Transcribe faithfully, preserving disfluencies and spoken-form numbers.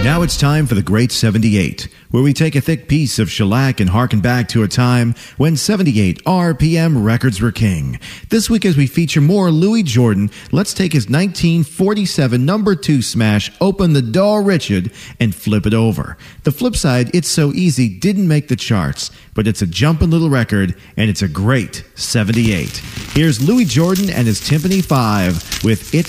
Now it's time for the Great seventy-eight, where we take a thick piece of shellac and harken back to a time when seventy-eight R P M records were king. This week, as we feature more Louis Jordan, let's take his nineteen forty-seven number two smash, Open the Door Richard, and flip it over. The flip side, It's So Easy, didn't make the charts, but it's a jumpin' little record, and it's a great seventy-eight. Here's Louis Jordan and his Timpani five with It's